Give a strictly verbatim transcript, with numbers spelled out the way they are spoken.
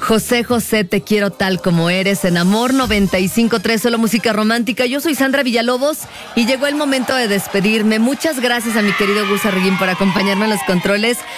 José José, te quiero tal como eres, en Amor noventa y cinco punto tres, solo música romántica. Yo soy Sandra Villalobos y llegó el momento de despedirme. Muchas gracias a mi querido Gus Arreguín por acompañarme en los controles.